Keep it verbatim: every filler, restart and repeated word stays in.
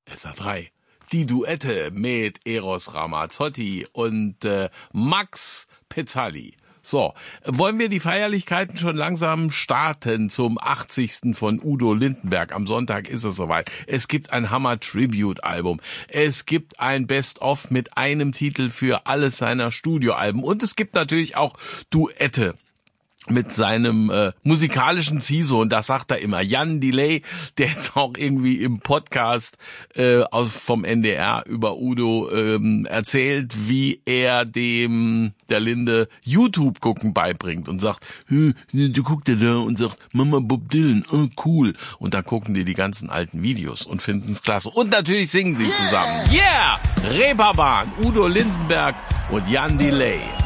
S A drei. Die Duette mit Eros Ramazzotti und äh, Max Pezzali. So, wollen wir die Feierlichkeiten schon langsam starten zum achtzigsten von Udo Lindenberg. Am Sonntag ist es soweit. Es gibt ein Hammer-Tribute-Album. Es gibt ein Best-of mit einem Titel für alles seiner Studioalben. Und es gibt natürlich auch Duette mit seinem äh, musikalischen Ziehsohn, das sagt er immer, Jan Delay, der jetzt auch irgendwie im Podcast äh, aus, vom N D R über Udo ähm, erzählt, wie er dem der Linde YouTube gucken beibringt und sagt, hm, du guckst ja da und sagt, Mama Bob Dylan, oh cool. Und dann gucken die die ganzen alten Videos und finden es klasse. Und natürlich singen sie zusammen. Yeah! Reeperbahn, Udo Lindenberg und Jan Delay.